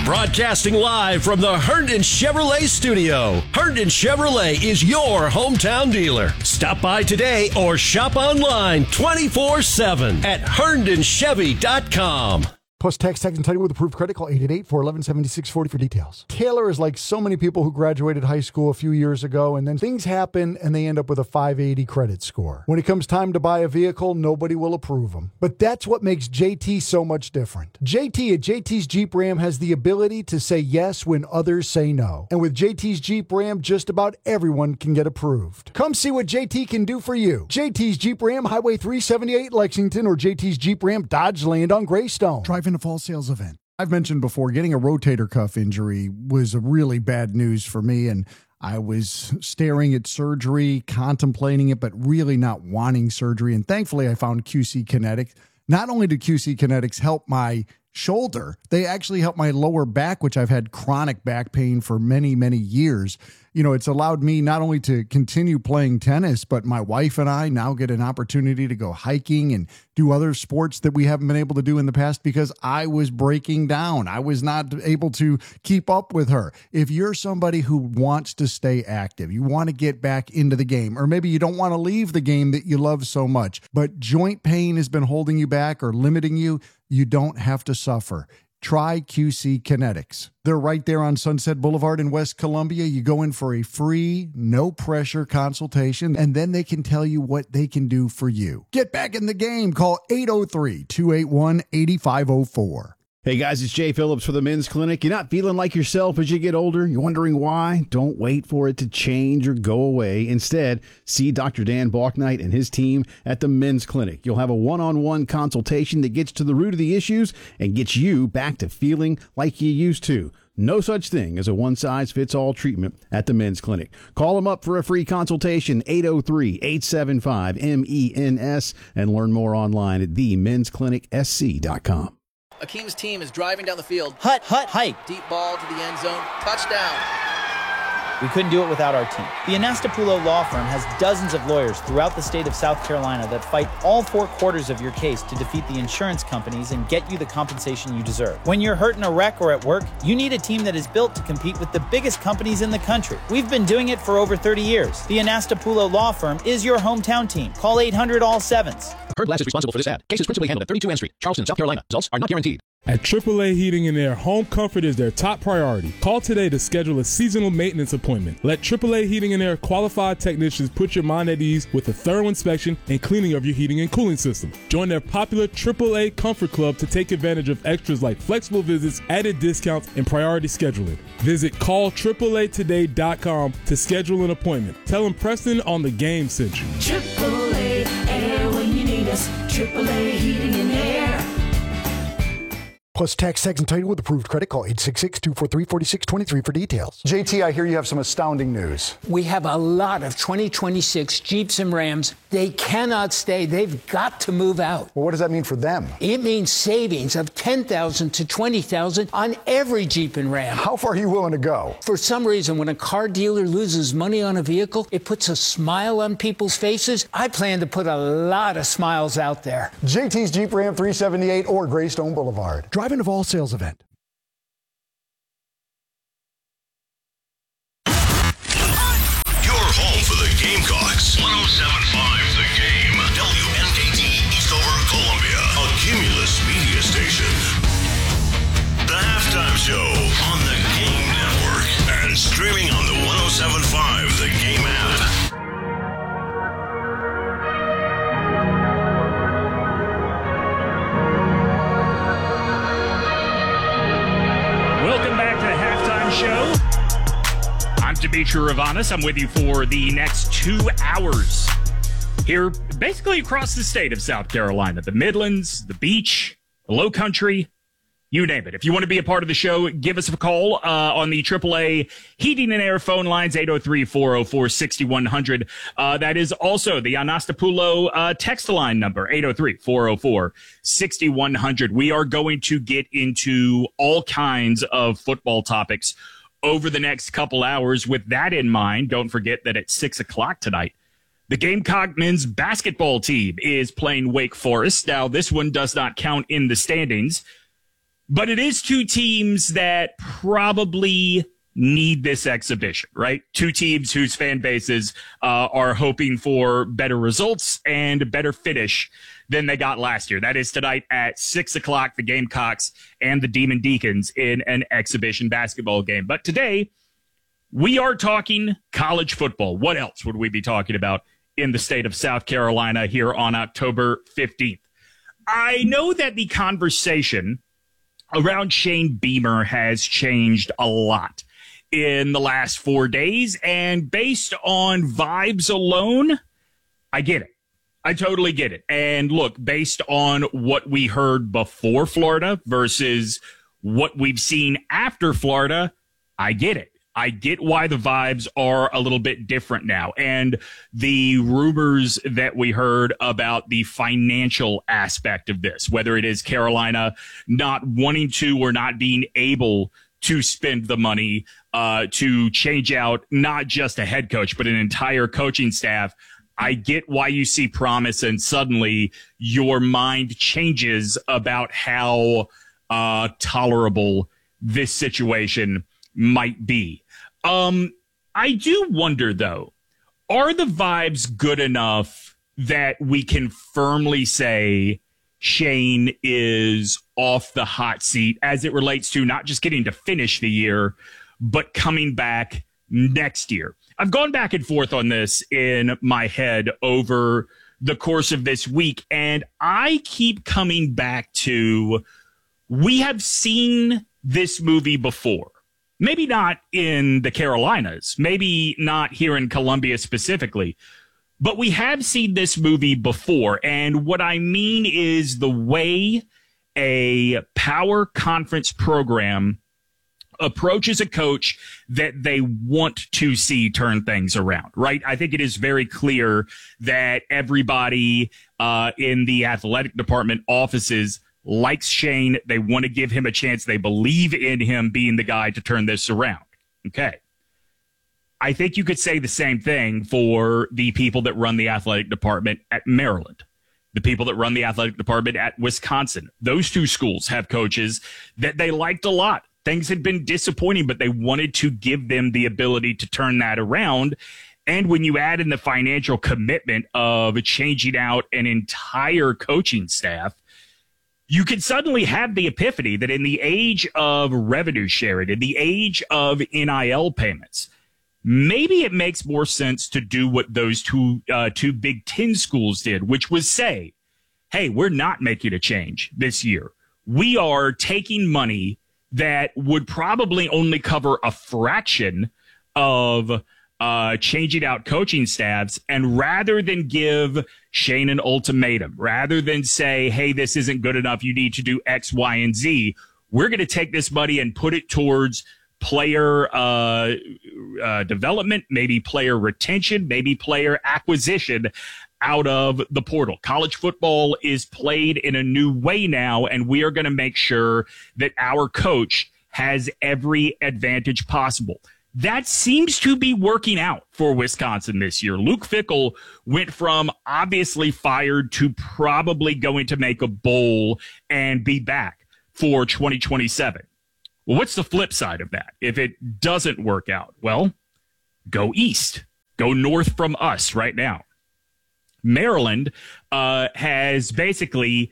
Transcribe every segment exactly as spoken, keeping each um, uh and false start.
Broadcasting live from the Herndon Chevrolet studio. Herndon Chevrolet is your hometown dealer. Stop by today or shop online twenty-four seven at herndon chevy dot com. Plus tax, tax, and title with approved credit. Call eight eight eight, four one one, seven six four zero for details. Taylor is like so many people who graduated high school a few years ago, and then things happen and they end up with a five eighty credit score. When it comes time to buy a vehicle, nobody will approve them. But that's what makes J T so much different. J T at J T's Jeep Ram has the ability to say yes when others say no. And with J T's Jeep Ram, just about everyone can get approved. Come see what J T can do for you. J T's Jeep Ram, Highway three seventy-eight, Lexington, or J T's Jeep Ram, Dodge Land on Greystone. Drive in a fall sales event. I've mentioned before, getting a rotator cuff injury was a really bad news for me, and I was staring at surgery, contemplating it, but really not wanting surgery. And thankfully, I found Q C Kinetics. Not only did Q C Kinetics help my shoulder, they actually helped my lower back, which I've had chronic back pain for many, many years. You know, it's allowed me not only to continue playing tennis, but my wife and I now get an opportunity to go hiking and do other sports that we haven't been able to do in the past because I was breaking down. I was not able to keep up with her. If you're somebody who wants to stay active, you want to get back into the game, or maybe you don't want to leave the game that you love so much, but joint pain has been holding you back or limiting you, you don't have to suffer. Try Q C Kinetics. They're right there on Sunset Boulevard in West Columbia. You go in for a free, no-pressure consultation, and then they can tell you what they can do for you. Get back in the game. Call eight oh three, two eight one, eight five oh four. Hey guys, it's Jay Phillips for the Men's Clinic. You're not feeling like yourself as you get older? You're wondering why? Don't wait for it to change or go away. Instead, see Doctor Dan Balknight and his team at the Men's Clinic. You'll have a one-on-one consultation that gets to the root of the issues and gets you back to feeling like you used to. No such thing as a one-size-fits-all treatment at the Men's Clinic. Call them up for a free consultation, eight oh three, eight seven five, M E N S, and learn more online at the mens clinic s c dot com. Akeem's team is driving down the field. Hut, hut, hike. Deep ball to the end zone. Touchdown. We couldn't do it without our team. The Anastapulo Law Firm has dozens of lawyers throughout the state of South Carolina that fight all four quarters of your case to defeat the insurance companies and get you the compensation you deserve. When you're hurt in a wreck or at work, you need a team that is built to compete with the biggest companies in the country. We've been doing it for over thirty years. The Anastapulo Law Firm is your hometown team. Call eight hundred all sevens. Heard Glass is responsible for this ad. Case is principally handled at thirty-two N Street, Charleston, South Carolina. Results are not guaranteed. At triple A Heating and Air, home comfort is their top priority. Call today to schedule a seasonal maintenance appointment. Let triple A Heating and Air qualified technicians put your mind at ease with a thorough inspection and cleaning of your heating and cooling system. Join their popular triple A Comfort Club to take advantage of extras like flexible visits, added discounts, and priority scheduling. Visit call triple A today dot com to schedule an appointment. Tell them Preston on the game sent you. triple A Air when you need us. triple A Heating and Air. Plus tax, tax, and title with approved credit. Call eight six six, two four three, four six two three for details. J T, I hear you have some astounding news. We have a lot of twenty twenty-six Jeeps and Rams. They cannot stay. They've got to move out. Well, what does that mean for them? It means savings of ten thousand dollars to twenty thousand dollars on every Jeep and Ram. How far are you willing to go? For some reason, when a car dealer loses money on a vehicle, it puts a smile on people's faces. I plan to put a lot of smiles out there. J T's Jeep Ram three seventy-eight or Greystone Boulevard. Drive into Fall Sales Event. Your home for the Gamecocks. one oh seven point five The Game. W N K T Eastover, Columbia. A Cumulus media station. The Halftime Show on the Game Network. And streaming on the one oh seven point five The Game app. Welcome back to the Halftime Show. I'm Dimitri Ravanas. I'm with you for the next two hours here, basically across the state of South Carolina. The Midlands, the beach, the low country, you name it. If you want to be a part of the show, give us a call uh, on the triple A Heating and Air phone lines, eight oh three, four oh four, six one hundred. Uh, that is also the Anastapulo uh, text line number, eight oh three, four oh four, six one hundred. We are going to get into all kinds of football topics over the next couple hours. With that in mind, don't forget that at six o'clock tonight, the Gamecock men's basketball team is playing Wake Forest. Now, this one does not count in the standings, But it is two teams that probably need this exhibition, right? Two teams whose fan bases uh, are hoping for better results and better finish than they got last year. That is tonight at six o'clock, the Gamecocks and the Demon Deacons in an exhibition basketball game. But today, we are talking college football. What else would we be talking about in the state of South Carolina here on October fifteenth? I know that the conversation around Shane Beamer has changed a lot in the last four days, and based on vibes alone, I get it. I totally get it. And look, based on what we heard before Florida versus what we've seen after Florida, I get it. I get why the vibes are a little bit different now. And the rumors that we heard about the financial aspect of this, whether it is Carolina not wanting to or not being able to spend the money uh, to change out not just a head coach, but an entire coaching staff. I get why you see promise and suddenly your mind changes about how uh, tolerable this situation might be. Um, I do wonder, though, are the vibes good enough that we can firmly say Shane is off the hot seat as it relates to not just getting to finish the year, but coming back next year? I've gone back and forth on this in my head over the course of this week, and I keep coming back to we have seen this movie before. Maybe not in the Carolinas, maybe not here in Columbia specifically, but we have seen this movie before. And what I mean is the way a power conference program approaches a coach that they want to see turn things around, right? I think it is very clear that everybody uh, in the athletic department offices likes Shane. They want to give him a chance. They believe in him being the guy to turn this around. Okay. I think you could say the same thing for the people that run the athletic department at Maryland, the people that run the athletic department at Wisconsin. Those two schools have coaches that they liked a lot. Things had been disappointing, but they wanted to give them the ability to turn that around. And when you add in the financial commitment of changing out an entire coaching staff, you can suddenly have the epiphany that in the age of revenue sharing, in the age of N I L payments, maybe it makes more sense to do what those two uh, two Big Ten schools did, which was say, hey, we're not making a change this year. We are taking money that would probably only cover a fraction of uh, changing out coaching staffs. And rather than give Shane an ultimatum, rather than say, hey, this isn't good enough, you need to do X, Y, and Z, we're going to take this money and put it towards player uh, uh, development, maybe player retention, maybe player acquisition out of the portal. College football is played in a new way now, and we are going to make sure that our coach has every advantage possible. That seems to be working out for Wisconsin this year. Luke Fickell went from obviously fired to probably going to make a bowl and be back for twenty twenty-seven. Well, what's the flip side of that? If it doesn't work out, well, go east. Go north from us right now. Maryland uh, has basically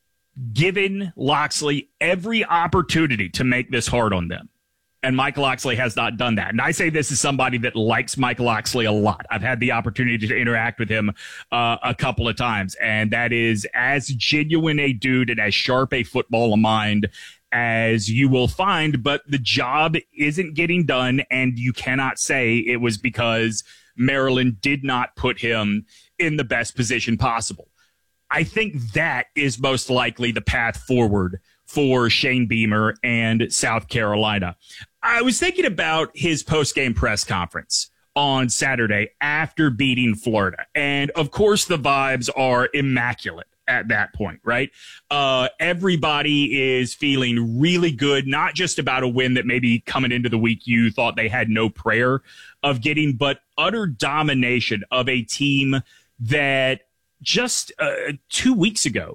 given Locksley every opportunity to make this hard on them. And Mike Locksley has not done that. And I say this as somebody that likes Mike Locksley a lot. I've had the opportunity to interact with him uh, a couple of times. And that is as genuine a dude and as sharp a football mind as you will find. But the job isn't getting done. And you cannot say it was because Maryland did not put him in the best position possible. I think that is most likely the path forward for Shane Beamer and South Carolina. I was thinking about his post-game press conference on Saturday after beating Florida. And, of course, the vibes are immaculate at that point, right? Uh, everybody is feeling really good, not just about a win that maybe coming into the week you thought they had no prayer of getting, but utter domination of a team that just uh, two weeks ago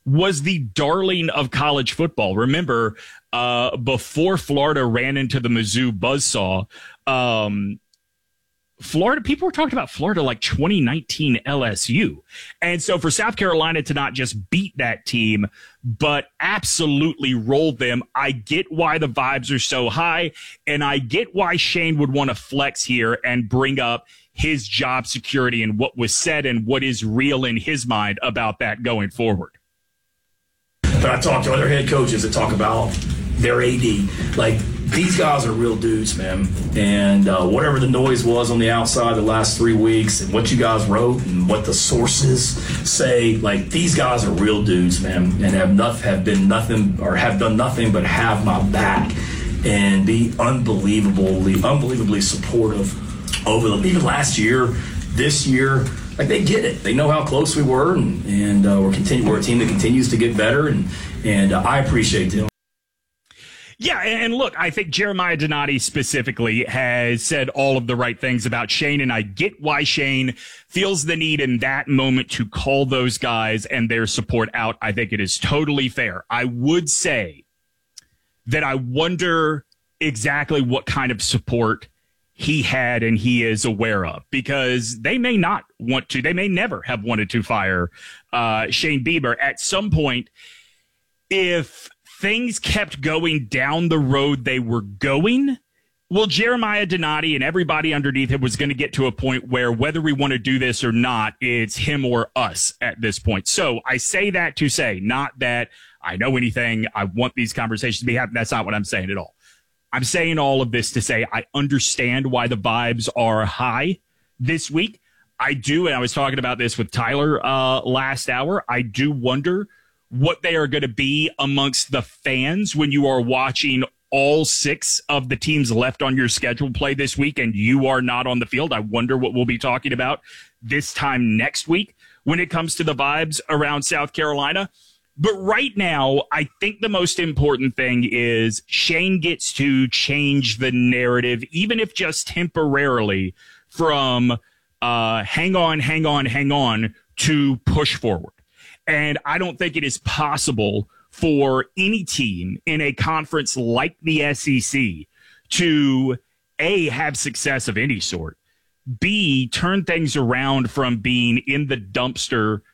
was the darling of college football. Remember, uh, before Florida ran into the Mizzou buzzsaw, um, Florida, people were talking about Florida like twenty nineteen L S U. And so for South Carolina to not just beat that team, but absolutely roll them, I get why the vibes are so high, and I get why Shane would want to flex here and bring up his job security and what was said and what is real in his mind about that going forward. But I talk to other head coaches that talk about their A D. Like, these guys are real dudes, man. And uh, whatever the noise was on the outside the last three weeks and what you guys wrote and what the sources say, like, these guys are real dudes, man, and have not, have been nothing or have done nothing but have my back and be unbelievably, unbelievably supportive over the, even last year, this year. Like, they get it. They know how close we were, and, and uh, we're, continue, we're a team that continues to get better, and, and uh, I appreciate them. Yeah, and look, I think Jeremiah Donati specifically has said all of the right things about Shane, and I get why Shane feels the need in that moment to call those guys and their support out. I think it is totally fair. I would say that I wonder exactly what kind of support he had and he is aware of, because they may not want to, they may never have wanted to fire uh, Shane Beamer. At some point, if things kept going down the road they were going, well, Jeremiah Donati and everybody underneath him was going to get to a point where whether we want to do this or not, it's him or us at this point. So I say that to say, not that I know anything, I want these conversations to be happening. That's not what I'm saying at all. I'm saying all of this to say I understand why the vibes are high this week. I do, and I was talking about this with Tyler uh, last hour, I do wonder what they are going to be amongst the fans when you are watching all six of the teams left on your schedule play this week and you are not on the field. I wonder what we'll be talking about this time next week when it comes to the vibes around South Carolina. But right now, I think the most important thing is Shane gets to change the narrative, even if just temporarily, from uh, hang on, hang on, hang on to push forward. And I don't think it is possible for any team in a conference like the S E C to, A, have success of any sort, B, turn things around from being in the dumpster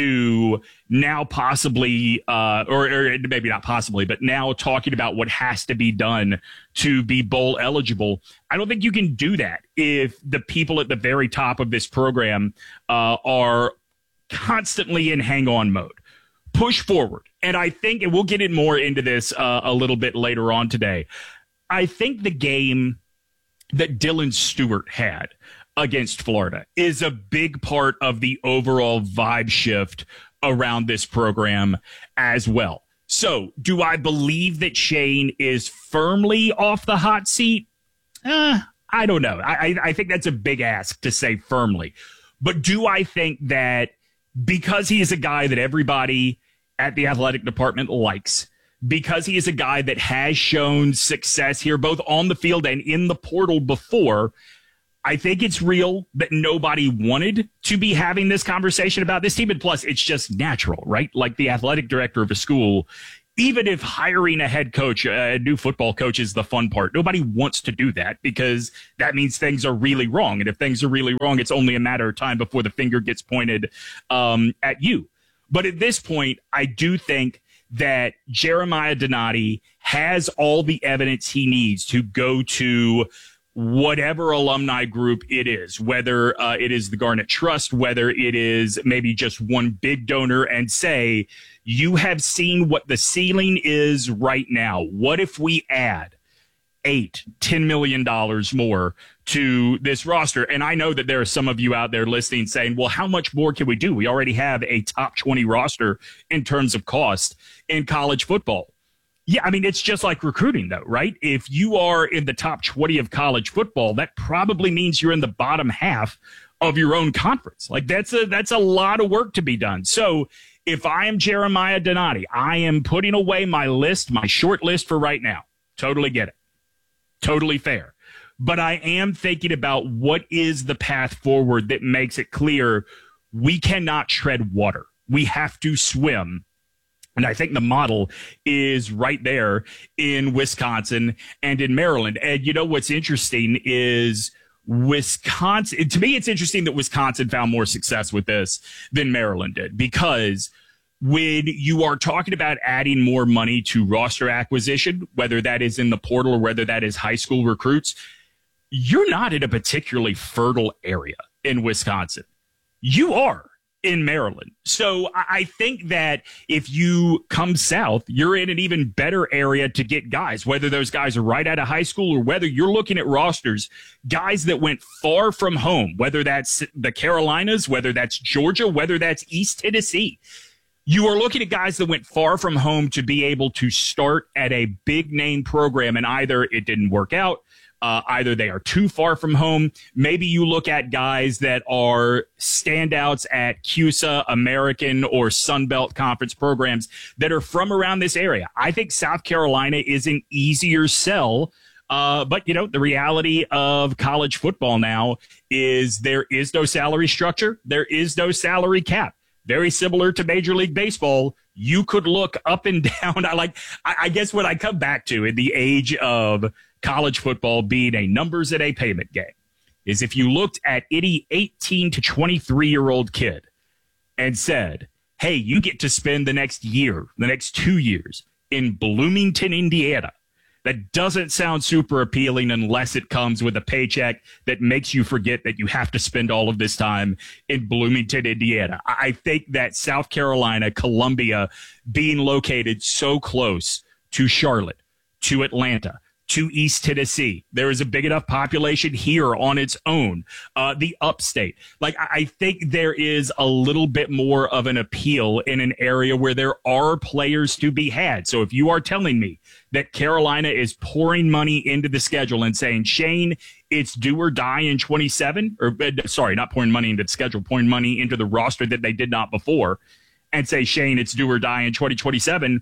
to now possibly, uh, or, or maybe not possibly, but now talking about what has to be done to be bowl eligible. I don't think you can do that if the people at the very top of this program uh, are constantly in hang-on mode. Push forward. And I think, and we'll get in more into this uh, a little bit later on today, I think the game that Dylan Stewart had against Florida is a big part of the overall vibe shift around this program as well. So, do I believe that Shane is firmly off the hot seat? Uh, I don't know. I, I think that's a big ask to say firmly. But do I think that because he is a guy that everybody at the athletic department likes, because he is a guy that has shown success here, both on the field and in the portal before, I think it's real that nobody wanted to be having this conversation about this team. And plus, it's just natural, right? Like the athletic director of a school, even if hiring a head coach, a new football coach is the fun part, nobody wants to do that because that means things are really wrong. And if things are really wrong, it's only a matter of time before the finger gets pointed um, at you. But at this point, I do think that Jeremiah Donati has all the evidence he needs to go to whatever alumni group it is, whether uh, it is the Garnet Trust, whether it is maybe just one big donor, and say, you have seen what the ceiling is right now. What if we add eight, ten million dollars more to this roster? And I know that there are some of you out there listening saying, well, how much more can we do? We already have a top twenty roster in terms of cost in college football. Yeah, I mean, it's just like recruiting, though, right? If you are in the top twenty of college football, that probably means you're in the bottom half of your own conference. Like, that's a that's a lot of work to be done. So if I am Jeremiah Donati, I am putting away my list, my short list for right now. Totally get it. Totally fair. But I am thinking about what is the path forward that makes it clear we cannot tread water. We have to swim And I think the model is right there in Wisconsin and in Maryland. And you know what's interesting is Wisconsin, to me, it's interesting that Wisconsin found more success with this than Maryland did, because when you are talking about adding more money to roster acquisition, whether that is in the portal or whether that is high school recruits, you're not in a particularly fertile area in Wisconsin. You are in Maryland. So I think that if you come south, you're in an even better area to get guys, whether those guys are right out of high school or whether you're looking at rosters, guys that went far from home, whether that's the Carolinas, whether that's Georgia, whether that's East Tennessee. You are looking at guys that went far from home to be able to start at a big name program, and either it didn't work out, Uh, either they are too far from home. Maybe you look at guys that are standouts at C U S A, American, or Sun Belt Conference programs that are from around this area. I think South Carolina is an easier sell. Uh, but, you know, the reality of college football now is there is no salary structure. There is no salary cap. Very similar to Major League Baseball. You could look up and down. I like, I, I guess what I come back to in the age of college football being a numbers and a payment game is if you looked at any eighteen to twenty-three year old kid and said, hey, you get to spend the next year, the next two years in Bloomington, Indiana. That doesn't sound super appealing unless it comes with a paycheck that makes you forget that you have to spend all of this time in Bloomington, Indiana. I think that South Carolina, Columbia, being located so close to Charlotte, to Atlanta, to East Tennessee. There is a big enough population here on its own. Uh, the upstate. Like, I think there is a little bit more of an appeal in an area where there are players to be had. So if you are telling me that Carolina is pouring money into the schedule and saying, Shane, it's do or die in twenty-seven, or sorry, not pouring money into the schedule, pouring money into the roster that they did not before, and say, Shane, it's do or die in twenty twenty-seven,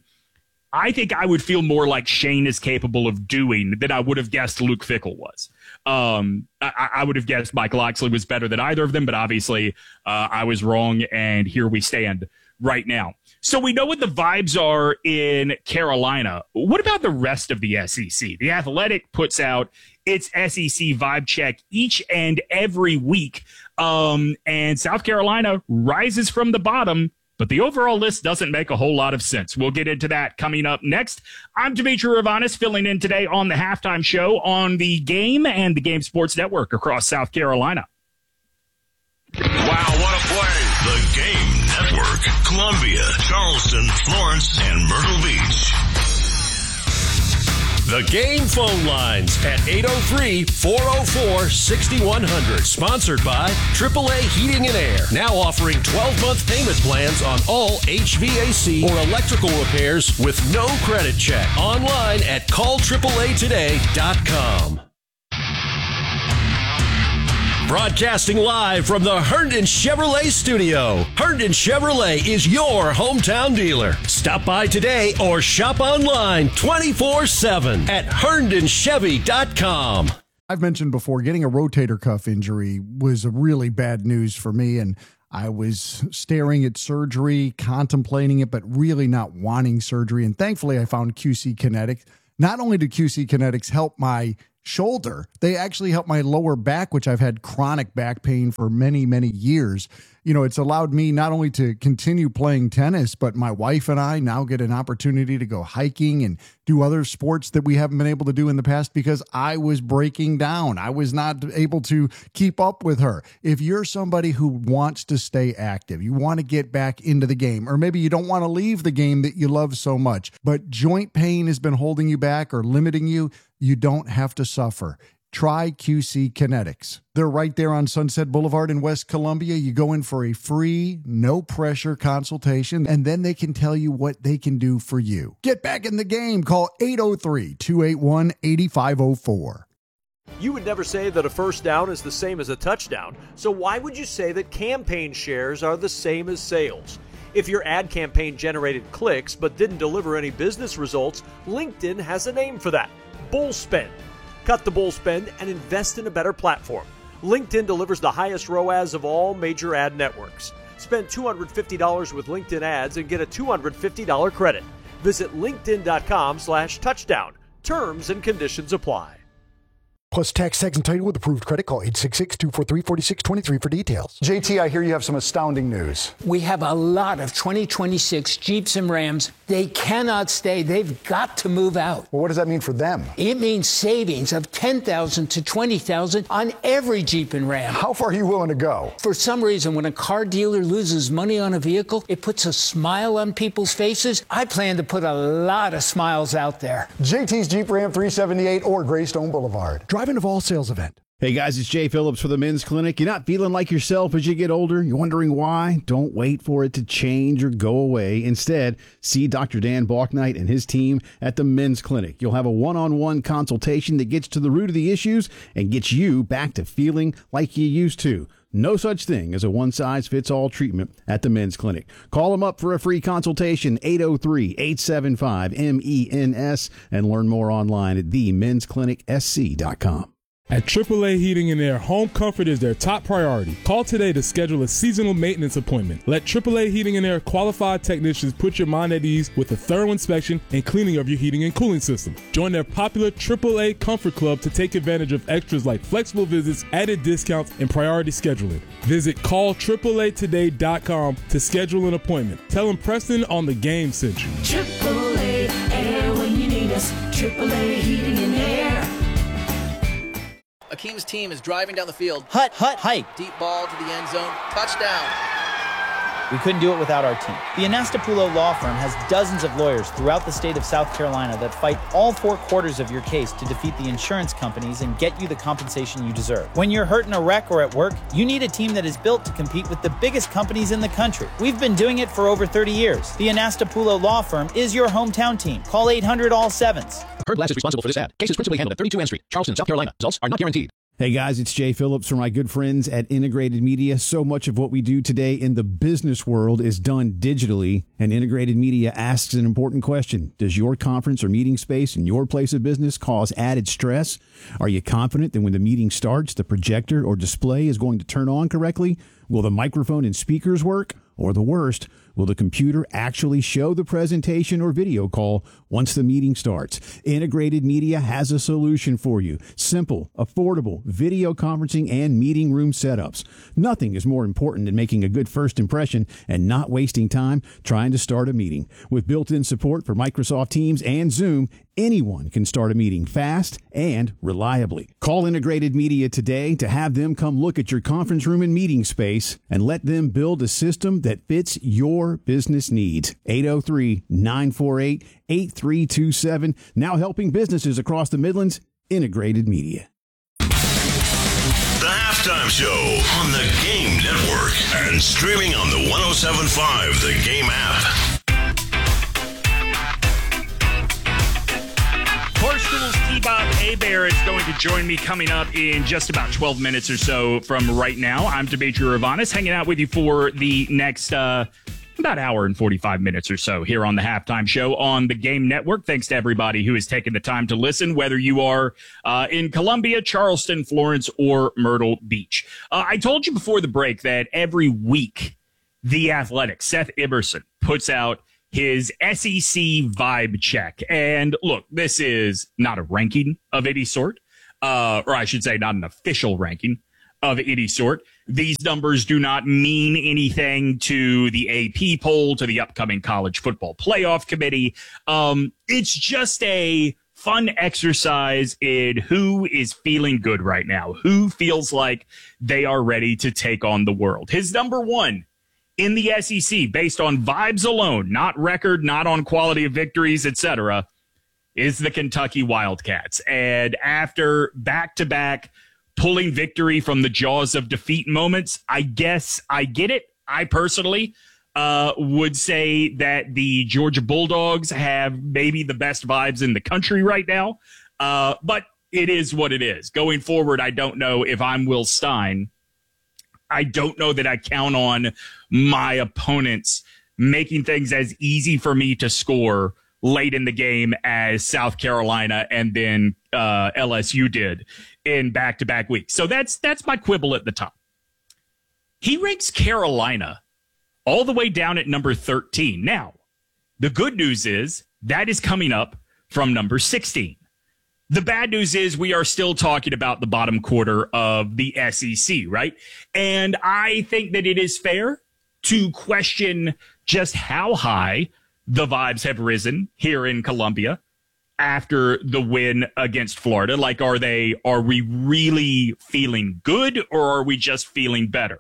I think I would feel more like Shane is capable of doing than I would have guessed Luke Fickell was. Um, I, I would have guessed Mike Loxley was better than either of them, but obviously uh, I was wrong, and here we stand right now. So we know what the vibes are in Carolina. What about the rest of the S E C? The Athletic puts out its S E C vibe check each and every week, um, and South Carolina rises from the bottom, but the overall list doesn't make a whole lot of sense. We'll get into that coming up next. I'm Demetri Ravanis, filling in today on the Halftime Show on the Game and the Game Sports Network across South Carolina. Wow, what a play. The Game Network, Columbia, Charleston, Florence, and Myrtle Beach. The Game phone lines at eight oh three, four oh four, six one hundred. Sponsored by triple A Heating and Air. Now offering twelve-month payment plans on all H V A C or electrical repairs with no credit check. Online at call triple A today dot com. Broadcasting live from the Herndon Chevrolet studio. Herndon Chevrolet is your hometown dealer. Stop by today or shop online twenty-four seven at herndon chevy dot com. I've mentioned before, getting a rotator cuff injury was a really bad news for me, and I was staring at surgery, contemplating it, but really not wanting surgery. And thankfully, I found Q C Kinetics. Not only did Q C Kinetics help my shoulder, they actually helped my lower back, which I've had chronic back pain for many, many years. You know, it's allowed me not only to continue playing tennis, but my wife and I now get an opportunity to go hiking and do other sports that we haven't been able to do in the past because I was breaking down. I was not able to keep up with her. If you're somebody who wants to stay active, you want to get back into the game, or maybe you don't want to leave the game that you love so much, but joint pain has been holding you back or limiting you, you don't have to suffer. Try Q C Kinetics. They're right there on Sunset Boulevard in West Columbia. You go in for a free, no-pressure consultation, and then they can tell you what they can do for you. Get back in the game. Call eight oh three, two eight one, eight five oh four. You would never say that a first down is the same as a touchdown, so why would you say that campaign shares are the same as sales? If your ad campaign generated clicks but didn't deliver any business results, LinkedIn has a name for that: bull spend. Cut the bull spend and invest in a better platform. LinkedIn delivers the highest R O A S of all major ad networks. Spend two hundred fifty dollars with LinkedIn ads and get a two hundred fifty dollars credit. Visit linkedin.com slash touchdown. Terms and conditions apply. Plus tax, tags, and title with approved credit. Call eight six six, two four three, four six two three for details. J T, I hear you have some astounding news. We have a lot of twenty twenty-six Jeeps and Rams. They cannot stay. They've got to move out. Well, what does that mean for them? It means savings of ten thousand dollars to twenty thousand dollars on every Jeep and Ram. How far are you willing to go? For some reason, when a car dealer loses money on a vehicle, it puts a smile on people's faces. I plan to put a lot of smiles out there. J T's Jeep Ram three seventy-eight or Greystone Boulevard. Drive-in of all sales event. Hey guys, it's Jay Phillips for the Men's Clinic. You're not feeling like yourself as you get older? You're wondering why? Don't wait for it to change or go away. Instead, see Doctor Dan Balknight and his team at the Men's Clinic. You'll have a one-on-one consultation that gets to the root of the issues and gets you back to feeling like you used to. No such thing as a one-size-fits-all treatment at the Men's Clinic. Call them up for a free consultation, eight oh three, eight seven five, M E N S, and learn more online at the mens clinic s c dot com. At triple A Heating and Air, home comfort is their top priority. Call today to schedule a seasonal maintenance appointment. Let triple A Heating and Air qualified technicians put your mind at ease with a thorough inspection and cleaning of your heating and cooling system. Join their popular triple A Comfort Club to take advantage of extras like flexible visits, added discounts, and priority scheduling. Visit call triple A today dot com to schedule an appointment. Tell them Preston on the game sent you. triple A Air when you need us. triple A Heating and Air. Akeem's team is driving down the field. Hut, hut, hike. Deep ball to the end zone. Touchdown. We couldn't do it without our team. The Anastapulo Law Firm has dozens of lawyers throughout the state of South Carolina that fight all four quarters of your case to defeat the insurance companies and get you the compensation you deserve. When you're hurt in a wreck or at work, you need a team that is built to compete with the biggest companies in the country. We've been doing it for over thirty years. The Anastapulo Law Firm is your hometown team. Call eight hundred all sevens. Heard Glass is responsible for this ad. Cases principally handled at thirty-two N Street, Charleston, South Carolina. Results are not guaranteed. Hey guys, it's Jay Phillips for my good friends at Integrated Media. So much of what we do today in the business world is done digitally, and Integrated Media asks an important question. Does your conference or meeting space in your place of business cause added stress? Are you confident that when the meeting starts, the projector or display is going to turn on correctly? Will the microphone and speakers work? Or the worst, will the computer actually show the presentation or video call once the meeting starts? Integrated Media has a solution for you. Simple, affordable video conferencing and meeting room setups. Nothing is more important than making a good first impression and not wasting time trying to start a meeting. With built-in support for Microsoft Teams and Zoom, anyone can start a meeting fast and reliably. Call Integrated Media today to have them come look at your conference room and meeting space and let them build a system that fits your business needs. eight oh three, nine four eight, eight three two seven. Now helping businesses across the Midlands. Integrated Media. The Halftime Show on the Game Network and streaming on the one oh seven point five The Game app. Barstool's T-Bob Hebert is going to join me coming up in just about twelve minutes or so from right now. I'm Demetri Ravanis, hanging out with you for the next uh, about hour and forty-five minutes or so here on the Halftime Show on the Game Network. Thanks to everybody who has taken the time to listen, whether you are uh, in Columbia, Charleston, Florence, or Myrtle Beach. Uh, I told you before the break that every week, The Athletic, Seth Iverson, puts out his S E C vibe check. And look, this is not a ranking of any sort, uh, or I should say not an official ranking of any sort. These numbers do not mean anything to the A P poll, to the upcoming college football playoff committee. Um, it's just a fun exercise in who is feeling good right now, who feels like they are ready to take on the world. His number one in the S E C, based on vibes alone, not record, not on quality of victories, et cetera, is the Kentucky Wildcats. And after back-to-back pulling victory from the jaws of defeat moments, I guess I get it. I personally uh, would say that the Georgia Bulldogs have maybe the best vibes in the country right now. Uh, but it is what it is. Going forward, I don't know if I'm Will Stein. I don't know that I count on my opponents making things as easy for me to score late in the game as South Carolina and then uh, L S U did in back-to-back weeks. So that's that's my quibble at the top. He ranks Carolina all the way down at number thirteen. Now, the good news is that is coming up from number sixteen. The bad news is we are still talking about the bottom quarter of the S E C, right? And I think that it is fair to question just how high the vibes have risen here in Columbia after the win against Florida. Like, are they, are we really feeling good, or are we just feeling better?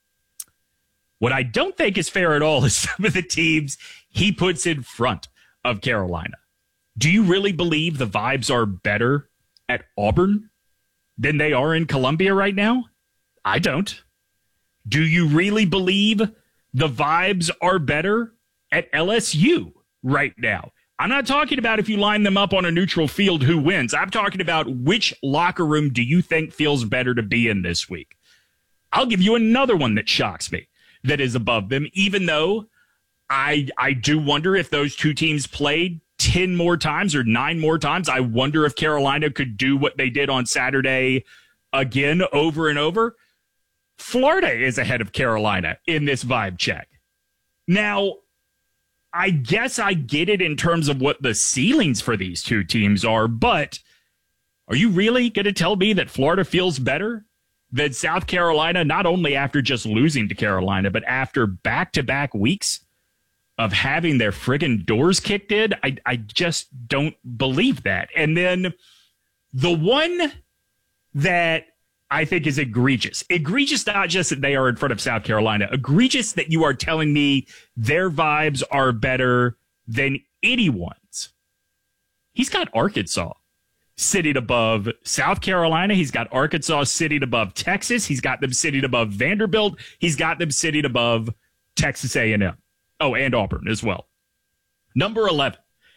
What I don't think is fair at all is some of the teams he puts in front of Carolina. Do you really believe the vibes are better at Auburn than they are in Columbia right now? I don't. Do you really believe the vibes are better at L S U right now? I'm not talking about if you line them up on a neutral field who wins. I'm talking about which locker room do you think feels better to be in this week? I'll give you another one that shocks me that is above them, even though I I do wonder if those two teams played ten more times or nine more times. I wonder if Carolina could do what they did on Saturday again over and over. Florida is ahead of Carolina in this vibe check. Now, I guess I get it in terms of what the ceilings for these two teams are, but are you really going to tell me that Florida feels better than South Carolina, not only after just losing to Carolina, but after back-to-back weeks of having their friggin' doors kicked in? I, I just don't believe that. And then the one that I think is egregious, egregious not just that they are in front of South Carolina, egregious that you are telling me their vibes are better than anyone's. He's got Arkansas sitting above South Carolina. He's got Arkansas sitting above Texas. He's got them sitting above Vanderbilt. He's got them sitting above Texas A and M. Oh, and Auburn as well. Number eleven.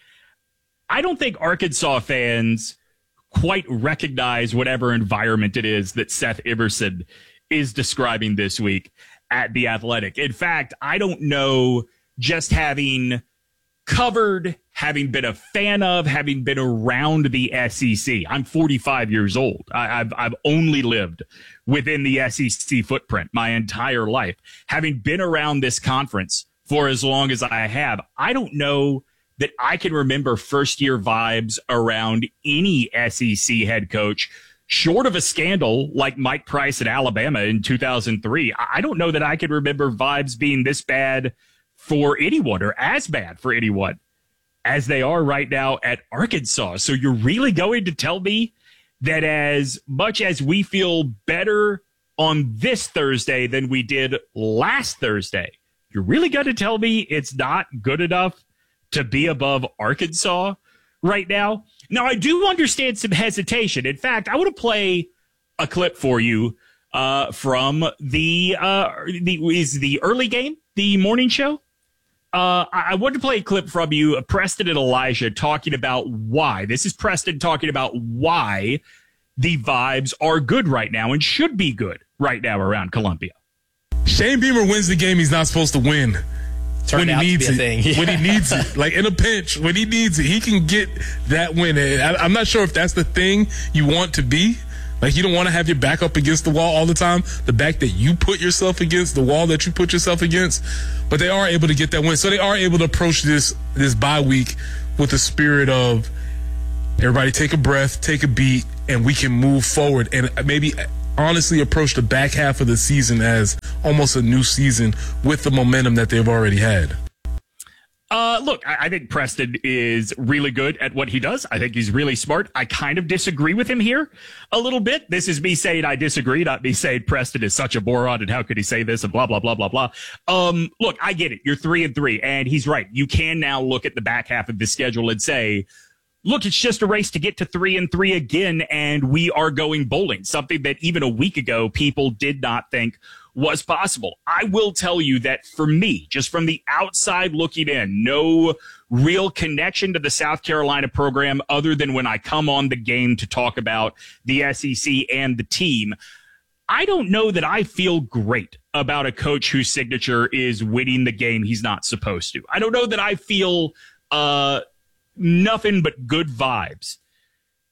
I don't think Arkansas fans quite recognize whatever environment it is that Seth Iverson is describing this week at The Athletic. In fact, I don't know, just having covered, having been a fan of, having been around the S E C. I'm forty-five years old. I, I've, I've only lived within the S E C footprint my entire life. Having been around this conference for as long as I have, I don't know that I can remember first-year vibes around any S E C head coach, short of a scandal like Mike Price at Alabama in two thousand three. I don't know that I can remember vibes being this bad for anyone, or as bad for anyone as they are right now at Arkansas. So you're really going to tell me that as much as we feel better on this Thursday than we did last Thursday, you're really going to tell me it's not good enough to be above Arkansas right now? Now, I do understand some hesitation. In fact, I want to play a clip for you uh, from the, uh, the is the early game, the morning show. Uh, I, I want to play a clip from you, Preston and Elijah, talking about why. This is Preston talking about why the vibes are good right now and should be good right now around Columbia. Shane Beamer wins the game he's not supposed to win. Turned when he needs it, thing. Yeah. when he needs it, like in a pinch, when he needs it, he can get that win. And I, I'm not sure if that's the thing you want to be. Like, you don't want to have your back up against the wall all the time. The back that you put yourself against, the wall that you put yourself against. But they are able to get that win. So they are able to approach this this bye week with the spirit of everybody take a breath, take a beat, and we can move forward. And maybe honestly approach the back half of the season as almost a new season with the momentum that they've already had. Uh, look, I, I think Preston is really good at what he does. I think he's really smart. I kind of disagree with him here a little bit. This is me saying I disagree, not me saying Preston is such a moron and how could he say this and blah, blah, blah, blah, blah. Um, look, I get it. You're three and three, and he's right. You can now look at the back half of the schedule and say, look, it's just a race to get to three and three again, and we are going bowling, something that even a week ago people did not think was possible. I will tell you that for me, just from the outside looking in, no real connection to the South Carolina program other than when I come on the game to talk about the S E C and the team. I don't know that I feel great about a coach whose signature is winning the game he's not supposed to. I don't know that I feel uh, nothing but good vibes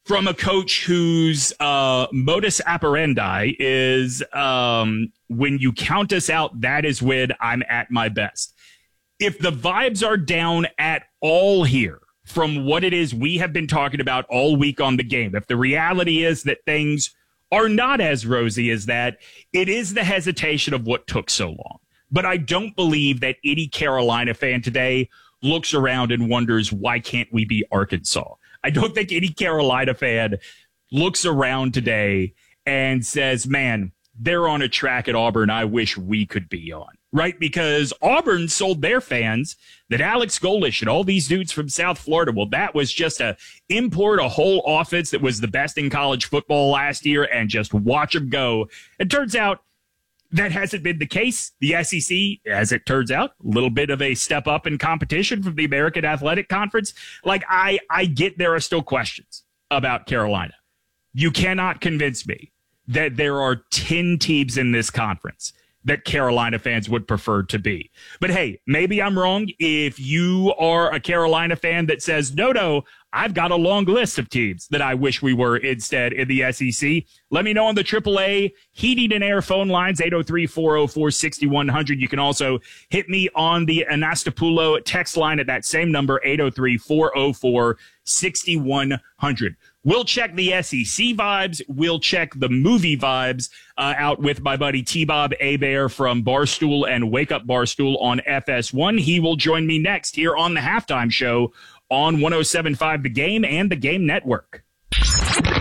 from a coach whose uh, modus operandi is um, when you count us out, that is when I'm at my best. If the vibes are down at all here from what it is we have been talking about all week on the game, if the reality is that things are not as rosy as that, it is the hesitation of what took so long. But I don't believe that any Carolina fan today looks around and wonders, why can't we be Arkansas? I don't think any Carolina fan looks around today and says, man, they're on a track at Auburn I wish we could be on, right? Because Auburn sold their fans that Alex Golesh and all these dudes from South Florida, well, that was just a import a whole offense that was the best in college football last year and just watch them go. It turns out that hasn't been the case. The S E C, as it turns out, a little bit of a step up in competition from the American Athletic Conference. Like, I, I get there are still questions about Carolina. You cannot convince me that there are ten teams in this conference that Carolina fans would prefer to be. But hey, maybe I'm wrong. If you are a Carolina fan that says, no, no, I've got a long list of teams that I wish we were instead in the S E C, let me know on the triple A Heating and Air phone lines, eight oh three, four oh four, six one zero zero. You can also hit me on the Anastapulo text line at that same number, eight oh three, four oh four, six one zero zero. We'll check the S E C vibes. We'll check the movie vibes uh, out with my buddy T-Bob Hebert from Barstool and Wake Up Barstool on F S one. He will join me next here on the Halftime Show on one oh seven point five The Game and the Game Network.